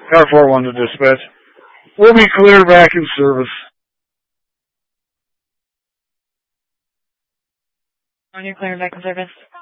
Car 4-1 to dispatch. We'll be clear back in service. On your clear back in service.